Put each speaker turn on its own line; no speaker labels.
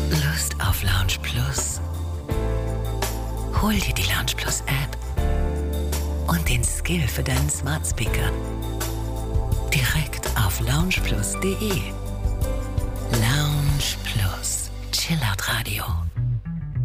Lust auf Lounge Plus? Hol dir die Lounge Plus App und den Skill für deinen Smart Speaker direkt auf loungeplus.de.